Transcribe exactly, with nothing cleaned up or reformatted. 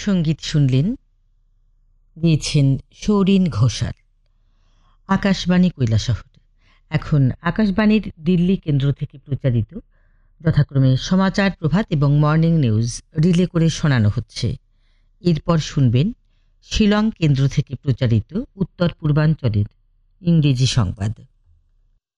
সঙ্গীত শুনলেন, গেয়েছেন সৌরিন ঘোষাল। আকাশবাণী কৈলাসহর। এখন আকাশবাণীর দিল্লি কেন্দ্র থেকে প্রচারিত যথাক্রমে সমাচার প্রভাত এবং মর্নিং নিউজ রিলে করে শোনানো হচ্ছে। এরপর শুনবেন শিলং কেন্দ্র থেকে প্রচারিত উত্তর পূর্বাঞ্চলের ইংরেজি সংবাদ।